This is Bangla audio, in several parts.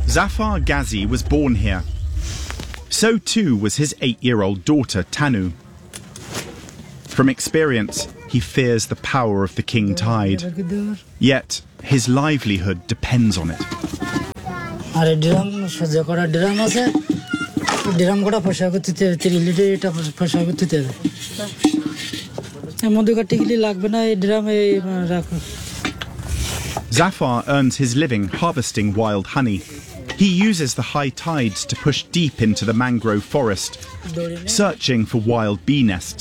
Zafar Ghazi was born here. So too was his 8-year-old daughter, Tanu. From experience, he fears the power of the king tide. Yet, his livelihood depends on it. Zafar earns his living harvesting wild honey. He uses the high tides to push deep into the mangrove forest, searching for wild bee nests.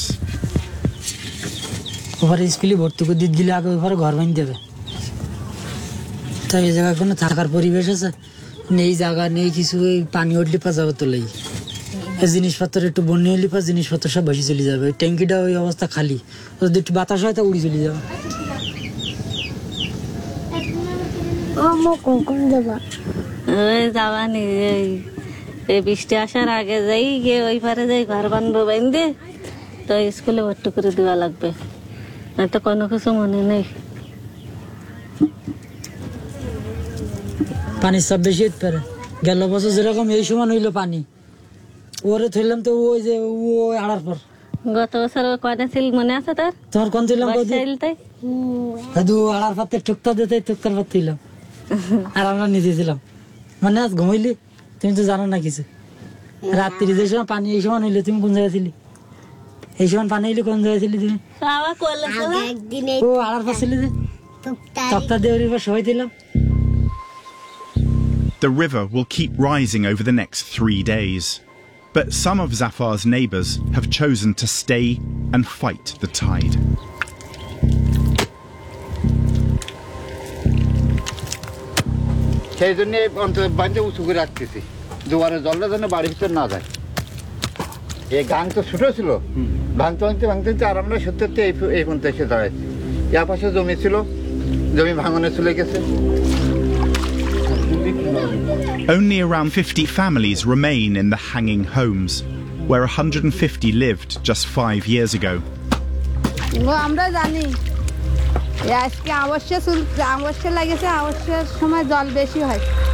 জিনিসপত্র একটু বন্যা হলে পাস জিনিসপত্র সব ভাসি চলে যাবে ট্যাঙ্কিটা ওই অবস্থা খালি যদি একটু বাতাস হয় তা উড়ে চলে যাবে যাবানি এই বৃষ্টি আসার আগে যাই গিয়ে ওই পারে যাই ঘর বানবো বাইন্দে তো স্কুলে ভর্তি করে দেওয়া লাগবে না তো কোনো কিছু মনে নেই পানির চাপ বেশি হতে পারে গেল বছর যেরকম এই সময় হইলো পানি ওরে থইলাম তো ওই যে ওই আড়ার পর গত বছর কয়টা ছিল মনে আছে তোর তোমার কোন থইলাম তাই দাদু আড়ার পাতে টুকটা দিতে টুকটার পাত থইলাম আর আমরা নিতেছিলাম মানে আজ ঘুমাইলি তুমি তো জানো না কিছু রাত্রি যে সময় পানি এই সময় হইলে তুমি কোন জায়গায় ছিলি এই সময় পানি হইলে কোন জায়গায় ছিলি তুমি ও আড়ার পাশ ছিলি যে টুকটা দিয়ে ওর পাশ সবাই দিলাম The river will keep rising over the next 3 days. But some of Zafar's neighbours have chosen to stay and fight the tide. সেই জন্য বাঁধে উঁচু করে রাখতেছি দুবারে জলটা যেন বাড়ির ভিতর না যায় এই গাং তো ছোট ছিল ভাঙতে ভাঙতে আর আমরা সত্যি এই পর্যন্ত এসে দাঁড়াইছি এর পাশে জমি ছিল জমি ভাঙনে চলে গেছে Only around 50 families remain in the hanging homes, where 150 lived just 5 years ago. আমরা জানি আজকে অবশ্যই লাগেছে অবশ্যই সময় জল বেশি হয়